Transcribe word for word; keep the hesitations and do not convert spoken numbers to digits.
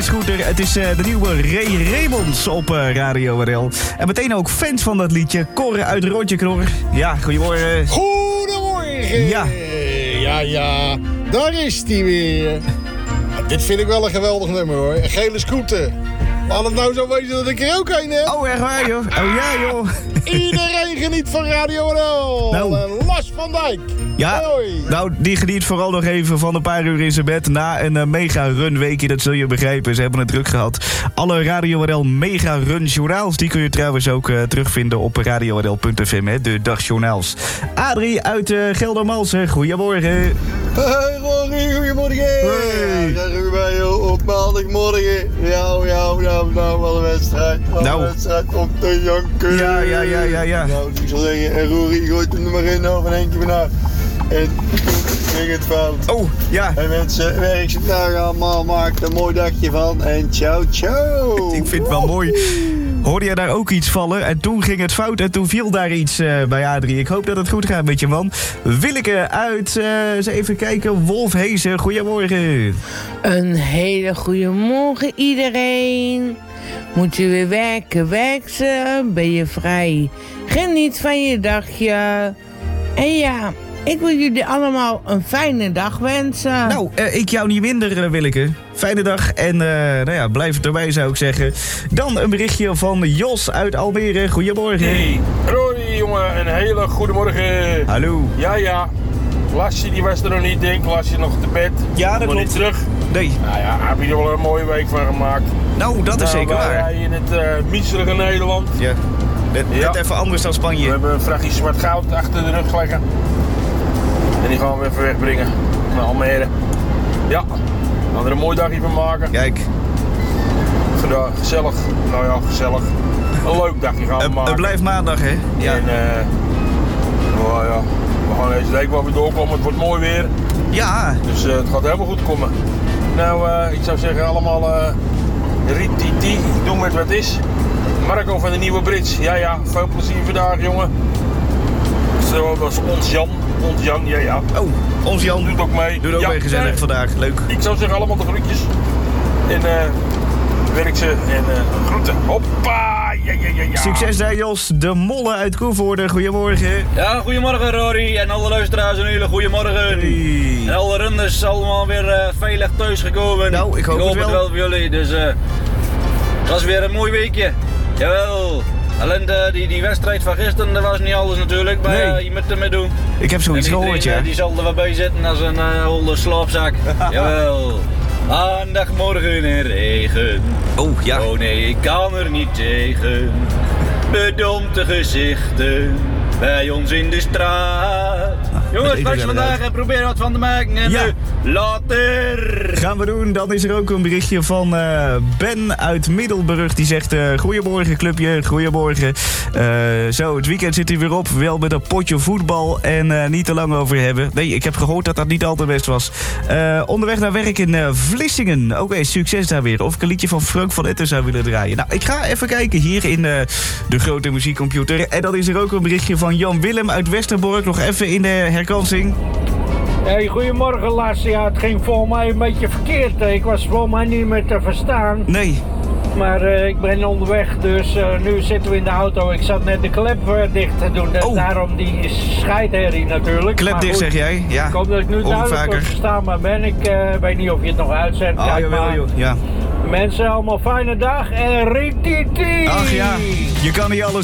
Scooter, het is uh, de nieuwe Ray Raymond's op uh, Radio R L. En meteen ook fans van dat liedje. Cor uit Rotjeknor. Ja, goedemorgen. Goedemorgen. Ja. Ja, ja. Daar is hij weer. Ja, dit vind ik wel een geweldig nummer hoor. Een gele scooter. Laat het nou zo wezen dat ik er ook een heb. Oh, echt waar joh? Oh ja joh. Iedereen geniet van Radio R L. Nou. En Lars van Dijk. Ja, Hoi. nou die geniet vooral nog even van een paar uur in zijn bed na een uh, mega run weekje, dat zul je begrijpen. Ze hebben het druk gehad. Alle Radio R L mega run journaals, die kun je trouwens ook uh, terugvinden op radio r l punt f m, hè, de dagjournaals. Adrie uit uh, Geldermalsen, goedemorgen. Hey Rory, goedemorgen. Hey. Ja, Ruben op maandagmorgen. Ja, ja, ja, nou, wat een wedstrijd. Wat Nou. een wedstrijd om te janken. Ja, ja, ja, ja, ja. Nou, ik zal zeggen, en Rory gooit hem er maar in over een eentje vanaf. En toen ging het fout. Oh, ja. En mensen, werk ze daar allemaal, maak er een mooi dagje van. En ciao, ciao. Ik vind het wel mooi. Hoorde jij daar ook iets vallen? En toen ging het fout en toen viel daar iets uh, bij Adrie. Ik hoop dat het goed gaat met je man. Willeke uit, uh, eens even kijken, Wolfhezen, goedemorgen. Een hele goede morgen iedereen. Moet je weer werken, werk ze, ben je vrij. Geniet van je dagje. En ja, ik wil jullie allemaal een fijne dag wensen. Nou, uh, ik jou niet minder, uh, Willeke. Fijne dag en uh, nou ja, blijf erbij zou ik zeggen. Dan een berichtje van Jos uit Almere. Goedemorgen. Hey, Rory jongen, een hele goede morgen. Hallo. Ja, ja. Lassie die was er nog niet, denk Lassie nog te bed. Ja, dat nog klopt. niet terug. Nee. Nou ja, heb je er wel een mooie week van gemaakt. Nou, dat is nou, zeker waar. wij in het uh, miezelige Nederland. Ja. Net, Ja. net even anders dan We Spanje. hebben een vrachtje zwart goud achter de rug liggen. En die gaan we even wegbrengen naar Almere. Ja, we gaan er een mooi dagje van maken. Kijk, Geda- Gezellig, nou ja, gezellig. Een leuk dagje gaan we het, maken. het blijft maandag, hè? Ja. En uh, nou ja, we gaan deze week wel weer doorkomen. Het wordt mooi weer. Ja. Dus uh, het gaat helemaal goed komen. Nou, uh, ik zou zeggen allemaal uh, rititi, doe met wat is. Marco van de Nieuwe Brits. Ja, ja, veel plezier vandaag, jongen. Zo was ons Jan. Ons Jan, ja, ja. Oh, ons Jan Doet ook mee. doet ook ja, mee gezellig nee. vandaag. Leuk. Ik zou zeggen allemaal de groetjes. En uh, werk ze en uh, groeten. Hoppa! Ja, ja, ja, ja. Succes daar, Jos. De Molle uit Koevoorde. Goedemorgen. Ja, goedemorgen Rory en alle luisteraars een hele goedemorgen. Hey. En alle runders allemaal weer uh, veilig thuis gekomen. Nou, ik hoop het wel. het wel voor jullie, dus uh, het was weer een mooi weekje. Jawel. Alleen de, die, die wedstrijd van gisteren, dat was niet alles natuurlijk, maar Nee. uh, je moet ermee doen. Ik heb zoiets En iedereen, gehoord, ja. uh, die zal er wel bij zitten als een uh, holde slaapzak. Jawel. Maandagmorgen in regen. Oh, ja. Oh nee, ik kan er niet tegen. Bedompte gezichten bij ons in de straat. Jongens, even pak gezellig vandaag uit. en probeer wat van te maken. En Ja. nu, later. Gaan we doen. Dan is er ook een berichtje van uh, Ben uit Middelburg. Die zegt, uh, goedemorgen clubje, goedemorgen. Uh, zo, het weekend zit hier weer op. Wel met een potje voetbal en uh, niet te lang over hebben. Nee, ik heb gehoord dat dat niet al te best was. Uh, onderweg naar werk in uh, Vlissingen. Oké, okay, succes daar weer. Of ik een liedje van Frank van Etten zou willen draaien. Nou, ik ga even kijken hier in uh, de grote muziekcomputer. En dan is er ook een berichtje van Jan Willem uit Westerbork. Nog even in de herkansing. Hey, goedemorgen Lars. Ja, het ging volgens mij een beetje verkeerd. Ik was volgens mij niet meer te verstaan. Nee. Maar uh, ik ben onderweg, dus uh, nu zitten we in de auto. Ik zat net de klep uh, dicht te doen. Dus Oh. daarom die scheidherrie natuurlijk. Klep Maar dicht, goed, zeg jij? Ja. Ik hoop dat ik nu Hoor ik duidelijk vaker. verstaanbaar ben. Ik uh, weet niet of je het nog uitzendt. Ah, Kijk jawel, maar. joh. Ja. Mensen, allemaal fijne dag en rititi! Ach ja, je kan niet alles